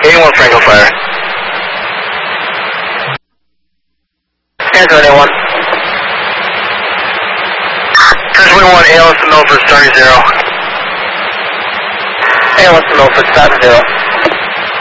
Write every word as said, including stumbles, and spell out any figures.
eighty-one Franco Fire. Answer anyone. ten twenty-one, A L S to Milford, starting zero. A L S to Milford, starting zero.